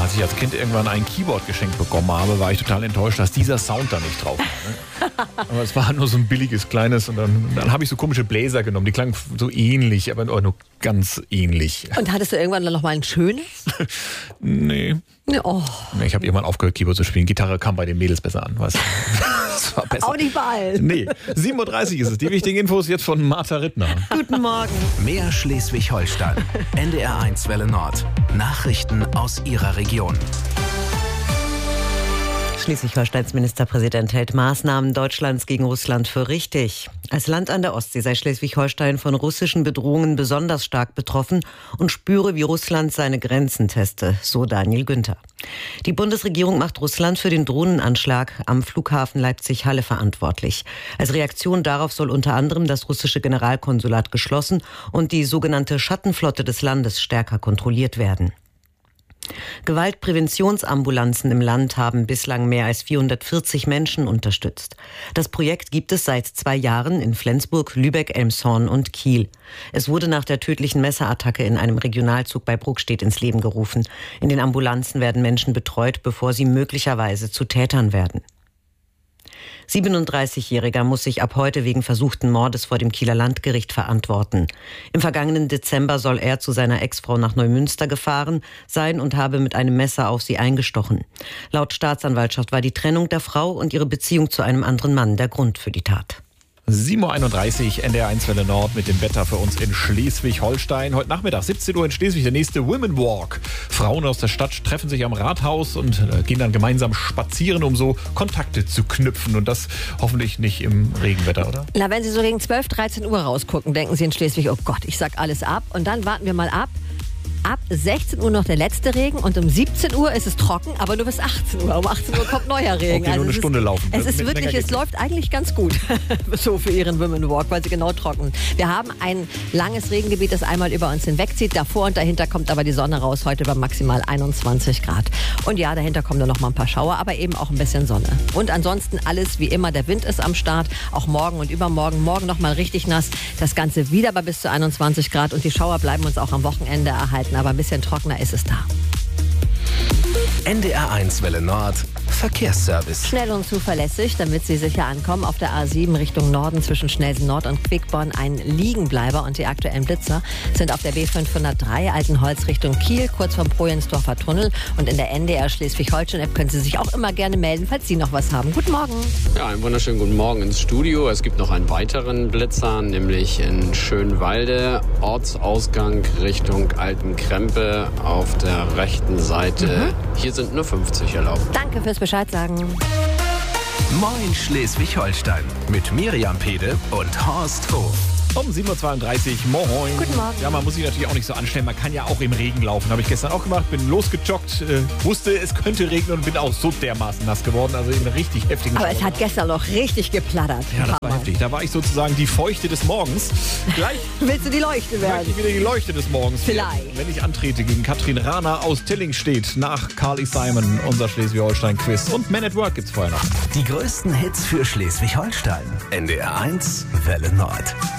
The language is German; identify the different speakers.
Speaker 1: Als ich als Kind irgendwann ein Keyboard geschenkt bekommen habe, war ich total enttäuscht, dass dieser Sound da nicht drauf war. Ne? Aber es war nur so ein billiges, kleines und dann habe ich so komische Bläser genommen. Die klangen so ähnlich, aber nur ganz ähnlich.
Speaker 2: Und hattest du irgendwann dann noch mal ein schönes?
Speaker 1: Nee.
Speaker 2: Oh.
Speaker 1: Ich habe irgendwann aufgehört, Keyboard zu spielen. Gitarre kam bei den Mädels besser an. Weißt du? Das war besser.
Speaker 2: Auch nicht bei allen.
Speaker 1: Nee, 7.30 Uhr ist es. Die wichtigen Infos jetzt von Martha Rittner.
Speaker 2: Guten Morgen.
Speaker 3: Mehr Schleswig-Holstein. NDR1 Welle Nord. Nachrichten aus Ihrer Region.
Speaker 4: Schleswig-Holsteins Ministerpräsident hält Maßnahmen Deutschlands gegen Russland für richtig. Als Land an der Ostsee sei Schleswig-Holstein von russischen Bedrohungen besonders stark betroffen und spüre, wie Russland seine Grenzen teste, so Daniel Günther. Die Bundesregierung macht Russland für den Drohnenanschlag am Flughafen Leipzig-Halle verantwortlich. Als Reaktion darauf soll unter anderem das russische Generalkonsulat geschlossen und die sogenannte Schattenflotte des Landes stärker kontrolliert werden. Gewaltpräventionsambulanzen im Land haben bislang mehr als 440 Menschen unterstützt. Das Projekt gibt es seit 2 Jahren in Flensburg, Lübeck, Elmshorn und Kiel. Es wurde nach der tödlichen Messerattacke in einem Regionalzug bei Bruckstedt ins Leben gerufen. In den Ambulanzen werden Menschen betreut, bevor sie möglicherweise zu Tätern werden. 37-Jähriger muss sich ab heute wegen versuchten Mordes vor dem Kieler Landgericht verantworten. Im vergangenen Dezember soll er zu seiner Ex-Frau nach Neumünster gefahren sein und habe mit einem Messer auf sie eingestochen. Laut Staatsanwaltschaft war die Trennung der Frau und ihre Beziehung zu einem anderen Mann der Grund für die Tat.
Speaker 1: 7.31 Uhr, NDR1 Welle Nord mit dem Wetter für uns in Schleswig-Holstein. Heute Nachmittag, 17 Uhr in Schleswig, der nächste Women Walk. Frauen aus der Stadt treffen sich am Rathaus und gehen dann gemeinsam spazieren, um so Kontakte zu knüpfen. Und das hoffentlich nicht im Regenwetter, oder?
Speaker 2: Na, wenn Sie so gegen 12, 13 Uhr rausgucken, denken Sie in Schleswig, oh Gott, ich sag alles ab. Und dann warten wir mal ab. Ab 16 Uhr noch der letzte Regen und um 17 Uhr ist es trocken, aber nur bis 18 Uhr. Um 18 Uhr kommt neuer Regen.
Speaker 1: Okay, nur eine Stunde laufen.
Speaker 2: Es ist wirklich, es läuft eigentlich ganz gut so für Ihren Women Walk, weil sie genau trocken. Wir haben ein langes Regengebiet, das einmal über uns hinwegzieht. Davor und dahinter kommt aber die Sonne raus, heute bei maximal 21 Grad. Und ja, dahinter kommen dann noch mal ein paar Schauer, aber eben auch ein bisschen Sonne. Und ansonsten alles wie immer, der Wind ist am Start, auch morgen und übermorgen. Morgen noch mal richtig nass, das Ganze wieder bei bis zu 21 Grad und die Schauer bleiben uns auch am Wochenende erhalten. Aber ein bisschen trockener ist es da.
Speaker 3: NDR1 Welle Nord. Verkehrsservice.
Speaker 2: Schnell und zuverlässig, damit Sie sicher ankommen. Auf der A7 Richtung Norden zwischen Schnelsen Nord und Quickborn ein Liegenbleiber und die aktuellen Blitzer sind auf der B503 Altenholz Richtung Kiel, kurz vom Projensdorfer Tunnel. Und in der NDR Schleswig-Holstein-App können Sie sich auch immer gerne melden, falls Sie noch was haben. Guten Morgen.
Speaker 5: Ja, einen wunderschönen guten Morgen ins Studio. Es gibt noch einen weiteren Blitzer, nämlich in Schönwalde, Ortsausgang Richtung Altenkrempe auf der rechten Seite. Hier sind nur 50 erlaubt.
Speaker 2: Danke fürs Bescheid sagen.
Speaker 3: Moin Schleswig-Holstein. Mit Miriam Pede und Horst Hof.
Speaker 1: Um 7.32 Uhr, moin.
Speaker 2: Guten Morgen.
Speaker 1: Ja, man muss sich natürlich auch nicht so anstellen. Man kann ja auch im Regen laufen. Habe ich gestern auch gemacht. Bin losgejoggt, wusste, es könnte regnen und bin auch so dermaßen nass geworden. Also in richtig heftigen
Speaker 2: Aber
Speaker 1: Schauer.
Speaker 2: es hat gestern noch richtig geplattert.
Speaker 1: Ja, das war heftig. Da war ich sozusagen die Feuchte des Morgens. Gleich
Speaker 2: Willst du die Leuchte
Speaker 1: möchte
Speaker 2: werden?
Speaker 1: ich wieder die Leuchte des Morgens.
Speaker 2: Vielleicht.
Speaker 1: Wenn ich antrete gegen Katrin Rahner aus Tillingstedt nach Carly Simon, unser Schleswig-Holstein-Quiz. Und Man at Work gibt's vorher noch.
Speaker 3: Die größten Hits für Schleswig-Holstein. NDR1 Welle Nord.